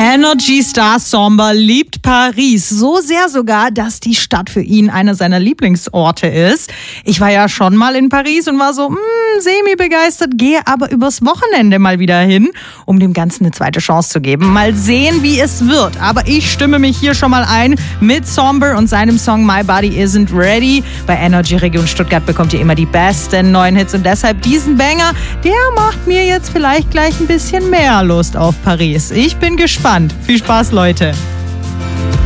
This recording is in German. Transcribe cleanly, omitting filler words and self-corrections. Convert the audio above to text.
Energy-Star Somber liebt Paris. So sehr sogar, dass die Stadt für ihn einer seiner Lieblingsorte ist. Ich war ja schon mal in Paris und war so semi-begeistert, gehe aber übers Wochenende mal wieder hin, um dem Ganzen eine zweite Chance zu geben. Mal sehen, wie es wird. Aber ich stimme mich hier schon mal ein mit Somber und seinem Song My Body Isn't Ready. Bei Energy Region Stuttgart bekommt ihr immer die besten neuen Hits und deshalb diesen Banger, der macht mir jetzt vielleicht gleich ein bisschen mehr Lust auf Paris. Ich bin gespannt. Viel Spaß, Leute.